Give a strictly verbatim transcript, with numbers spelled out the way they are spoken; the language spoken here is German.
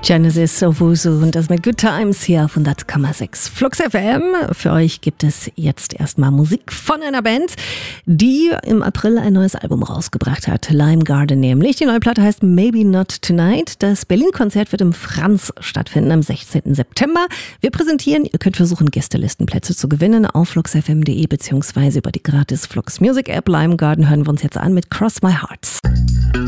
Genesis Owusu und das mit Good Times hier auf hundert Komma sechs Flux F M. Für euch gibt es jetzt erstmal Musik von einer Band, die im April ein neues Album rausgebracht hat. Lime Garden nämlich. Die neue Platte heißt Maybe Not Tonight. Das Berlin-Konzert wird im Franz stattfinden am sechzehnten September. Wir präsentieren, ihr könnt versuchen, Gästelistenplätze zu gewinnen auf flux f m punkt de beziehungsweise über die gratis Flux Music App. Lime Garden hören wir uns jetzt an mit Cross My Hearts.